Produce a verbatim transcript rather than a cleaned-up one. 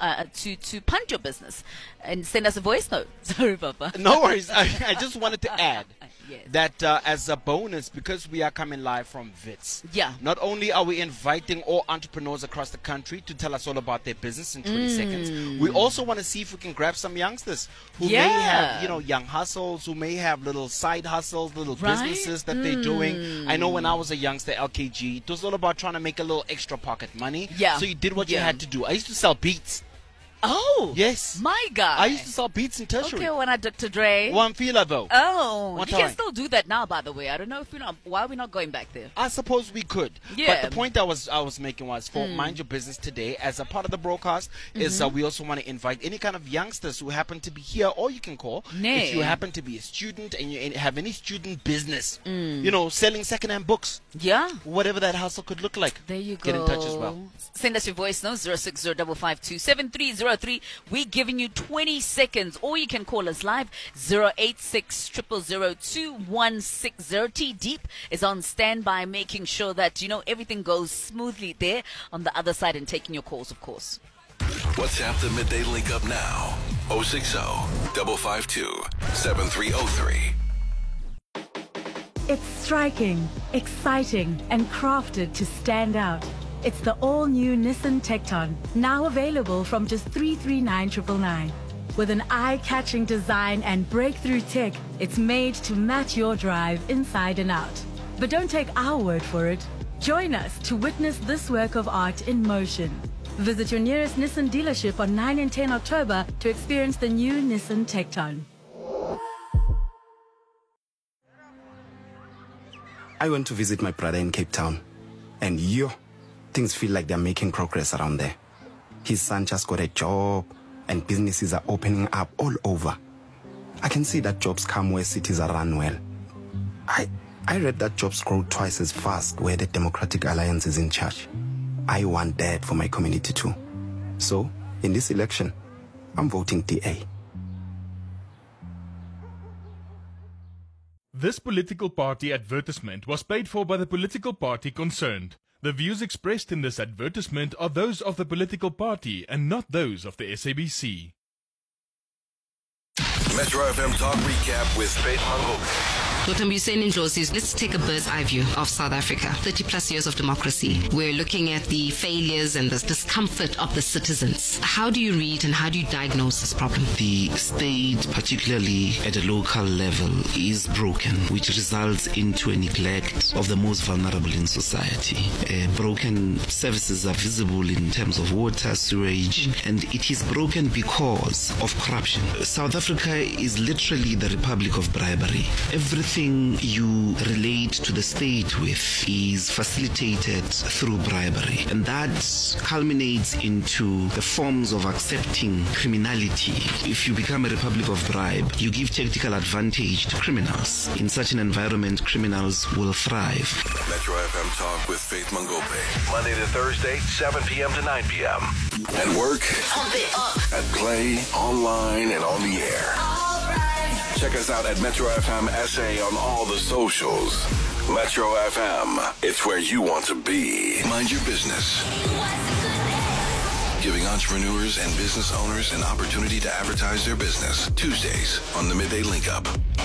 uh, to to punt your business and send us a voice note. Sorry, Papa. No worries. I, I just wanted to add Yes. that uh, as a bonus, because we are coming live from Wits, Yeah. not only are we inviting all entrepreneurs across the country to tell us all about their business in twenty seconds, we also want to see if we can grab some youngsters who may Yeah. have, you know, young hustles, who may have little side hustles, little Right? businesses that they're doing. I know when I was a youngster, L K G, it was all about trying to make a little extra pocket money. Yeah. So you did what you Yeah. had to do. I used to sell beats. Oh. Yes. My God. I used to sell beats in tertiary. Okay, when I Doctor Dre. One feeler though. Oh, One you can time. still do that now, by the way. I don't know if you're not. Why are we not going back there? I suppose we could. Yeah. But the point I was I was making was for Mind Your Business today, as a part of the broadcast, is uh, we also want to invite any kind of youngsters who happen to be here, or you can call Nay. if you happen to be a student and you and have any student business, you know, selling secondhand books, Yeah. whatever that hustle could look like. There you go. Get in touch as well. Send us your voice note, zero six zero five five two seven three zero three. We're giving you twenty seconds, or you can call us live, zero eight six zero zero zero two one six zero. T-Deep is on standby, making sure that, you know, everything goes smoothly there on the other side and taking your calls, of course. WhatsApp the Midday Link Up now. oh six oh, five five two, seven three oh three. It's striking, exciting, and crafted to stand out. It's the all-new Nissan Tecton, now available from just three hundred thirty-nine thousand nine hundred ninety-nine. With an eye-catching design and breakthrough tech, it's made to match your drive inside and out. But don't take our word for it. Join us to witness this work of art in motion. Visit your nearest Nissan dealership on nine and ten October to experience the new Nissan Tecton. I went to visit my brother in Cape Town, and yo, things feel like they're making progress around there. His son just got a job, and businesses are opening up all over. I can see that jobs come where cities are run well. I, I read that jobs grow twice as fast where the Democratic Alliance is in charge. I want that for my community too. So, in this election, I'm voting D A. This political party advertisement was paid for by the political party concerned. The views expressed in this advertisement are those of the political party and not those of the S A B C. Metro F M Talk Recap with Faith Mangope. Doctor Mbuseni Ndlozi, let's take a bird's eye view of South Africa. thirty plus years of democracy. We're looking at the failures and the discomfort of the citizens. How do you read and how do you diagnose this problem? The state, particularly at a local level, is broken, which results into a neglect of the most vulnerable in society. Uh, broken services are visible in terms of water, sewage, and it is broken because of corruption. South Africa is literally the republic of bribery. Everything you relate to the state with is facilitated through bribery, and that culminates into the forms of accepting criminality. If you become a republic of bribe, you give tactical advantage to criminals. In such an environment, criminals will thrive. Metro F M Talk with Faith Mangope. Monday to Thursday, seven p.m. to nine p.m. At work, at play, online, and on the air. Check us out at Metro F M S A on all the socials. Metro F M, it's where you want to be. Mind your business. Giving entrepreneurs and business owners an opportunity to advertise their business. Tuesdays on the Midday Link Up.